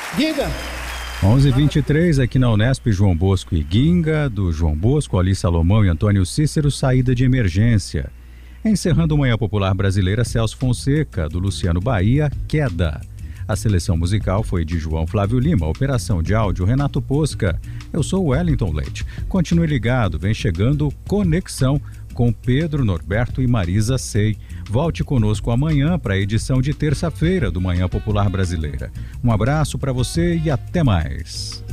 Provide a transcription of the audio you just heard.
Ginga. 11h23 aqui na Unesp, João Bosco e Ginga, do João Bosco, Ali Salomão e Antônio Cícero, saída de emergência. Encerrando o Manhã Popular Brasileira, Celso Fonseca, do Luciano Bahia, Queda. A seleção musical foi de João Flávio Lima, operação de áudio Renato Posca. Eu sou Wellington Leite. Continue ligado, vem chegando Conexão com Pedro, Norberto e Marisa Sei. Volte conosco amanhã para a edição de terça-feira do Manhã Popular Brasileira. Um abraço para você e até mais.